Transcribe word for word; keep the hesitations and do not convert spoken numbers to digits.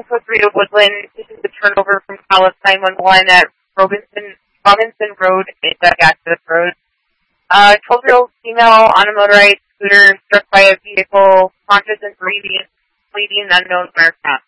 code three oh Woodland. This is the turnover from Callis nine one one at Robinson, Robinson Road and Doug Access Road. Uh, twelve-year-old female on a motorized scooter struck by a vehicle, conscious and breathing, bleeding, unknown aircraft.